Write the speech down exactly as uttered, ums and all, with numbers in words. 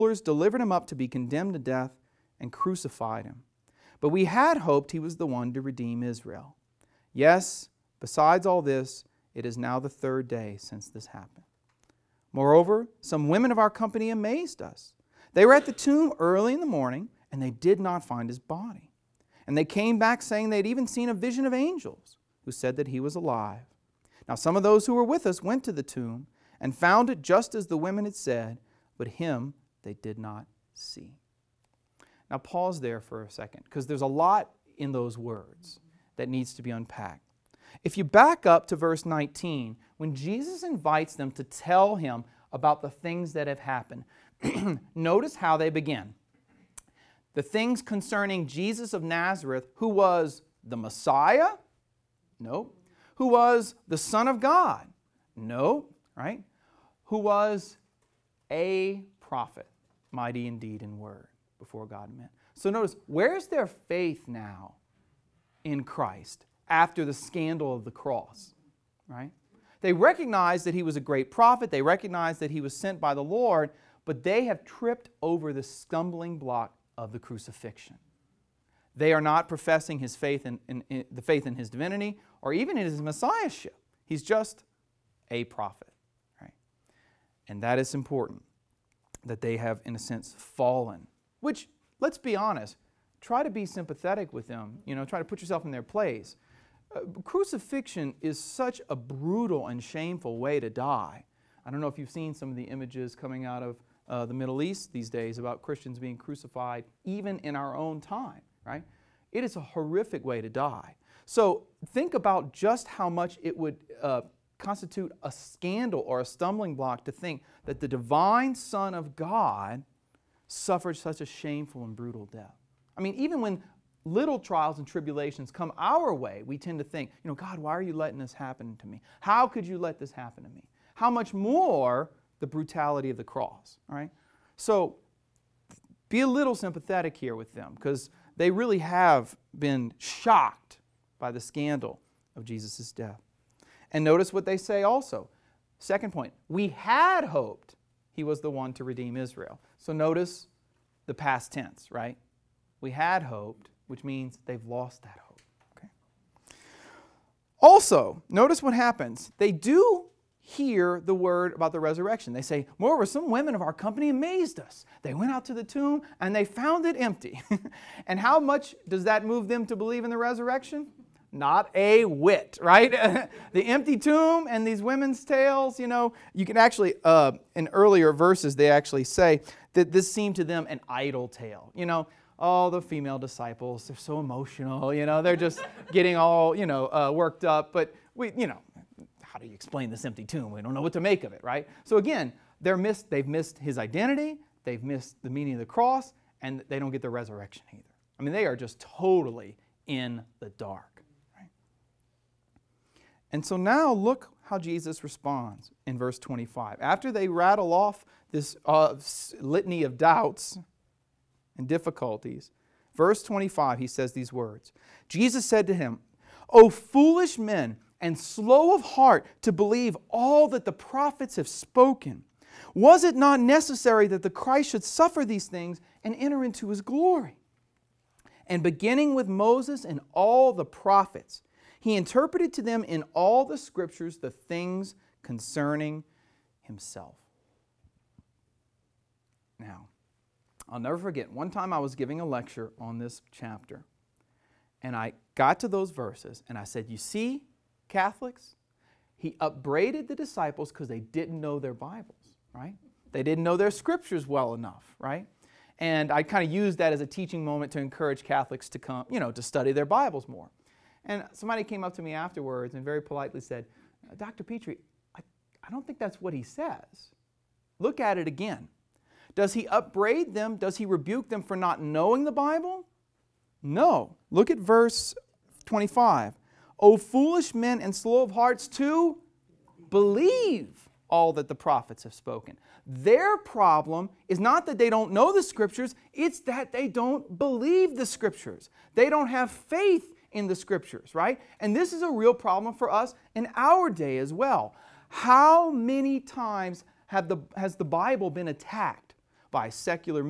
rulers delivered him up to be condemned to death and crucified him. But we had hoped he was the one to redeem Israel. Yes, besides all this, it is now the third day since this happened. Moreover, some women of our company amazed us. They were at the tomb early in the morning, and they did not find his body. And they came back saying they had even seen a vision of angels who said that he was alive. Now some of those who were with us went to the tomb and found it just as the women had said, but him they did not see. Now pause there for a second, because there's a lot in those words that needs to be unpacked. If you back up to verse nineteen, when Jesus invites them to tell him about the things that have happened, notice how they begin. The things concerning Jesus of Nazareth, who was the Messiah? No. Who was the Son of God? No. Right? Who was a prophet, mighty in deed and word before God and men. So notice, where's their faith now in Christ after the scandal of the cross? Right? They recognize that he was a great prophet. They recognize that he was sent by the Lord, but they have tripped over the stumbling block of the crucifixion. They are not professing his faith in, in, in the faith in his divinity or even in his messiahship. He's just a prophet. Right? And that is important, that they have, in a sense, fallen. Which, let's be honest, try to be sympathetic with them. You know, try to put yourself in their place. Uh, crucifixion is such a brutal and shameful way to die. I don't know if you've seen some of the images coming out of uh, the Middle East these days about Christians being crucified even in our own time, right? It is a horrific way to die. So think about just how much it would uh, constitute a scandal or a stumbling block to think that the divine Son of God suffered such a shameful and brutal death. I mean, even when little trials and tribulations come our way, we tend to think, you know, God, why are you letting this happen to me? How could you let this happen to me? How much more the brutality of the cross, all right? So be a little sympathetic here with them, because they really have been shocked by the scandal of Jesus' death. And notice what they say also. Second point, we had hoped he was the one to redeem Israel. So notice the past tense, right? We had hoped, which means they've lost that hope. Okay. Also, notice what happens. They do hear the word about the resurrection. They say, moreover, some women of our company amazed us. They went out to the tomb and they found it empty. And how much does that move them to believe in the resurrection? Not a whit, right? The empty tomb and these women's tales, you know, you can actually, uh, in earlier verses, they actually say that this seemed to them an idle tale. You know, oh, the female disciples, they're so emotional, you know, they're just getting all, you know, uh, worked up. But we, you know, how do you explain this empty tomb? We don't know what to make of it, right? So again, they're missed, they've missed his identity, they've missed the meaning of the cross, and they don't get the resurrection either. I mean, they are just totally in the dark. And so now look how Jesus responds in verse twenty-five. After they rattle off this uh, litany of doubts and difficulties, verse twenty-five, he says these words. Jesus said to him, O foolish men, and slow of heart to believe all that the prophets have spoken. Was it not necessary that the Christ should suffer these things and enter into his glory? And beginning with Moses and all the prophets, he interpreted to them in all the Scriptures the things concerning himself. Now, I'll never forget, one time I was giving a lecture on this chapter, and I got to those verses, and I said, you see, Catholics, he upbraided the disciples because they didn't know their Bibles, right? They didn't know their Scriptures well enough, right? And I kind of used that as a teaching moment to encourage Catholics to come, you know, to study their Bibles more. And somebody came up to me afterwards and very politely said, Doctor Petrie, I, I don't think that's what he says. Look at it again. Does he upbraid them? Does he rebuke them for not knowing the Bible? No. Look at verse twenty-five. O foolish men and slow of hearts to believe all that the prophets have spoken. Their problem is not that they don't know the Scriptures, it's that they don't believe the Scriptures. They don't have faith in the Scriptures, right? And this is a real problem for us in our day as well. How many times have the, has the Bible been attacked by secular